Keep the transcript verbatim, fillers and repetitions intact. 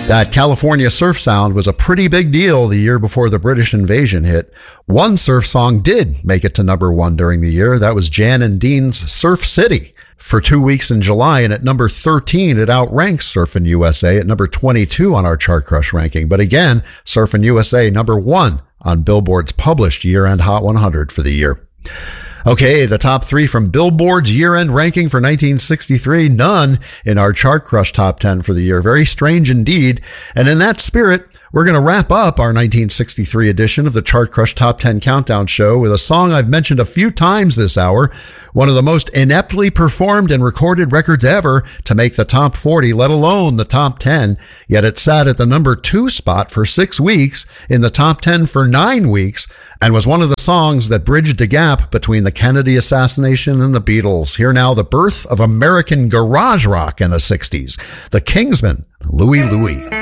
That California surf sound was a pretty big deal the year before the British invasion hit. One surf song did make it to number one during the year. That was Jan and Dean's Surf City for two weeks in July. And at number thirteen, it outranks Surfin' U S A at number twenty-two on our Chart Crush ranking. But again, Surfin' U S A number one on Billboard's published year-end Hot one hundred for the year. Okay, the top three from Billboard's year-end ranking for nineteen sixty-three, none in our Chart Crush top ten for the year. Very strange indeed. And in that spirit, we're going to wrap up our nineteen sixty-three edition of the Chart Crush Top ten Countdown Show with a song I've mentioned a few times this hour, one of the most ineptly performed and recorded records ever to make the top forty, let alone the top ten, yet it sat at the number two spot for six weeks, in the top ten for nine weeks, and was one of the songs that bridged the gap between the Kennedy assassination and the Beatles. Here now, the birth of American garage rock in the sixties, the Kingsmen, Louie Louie.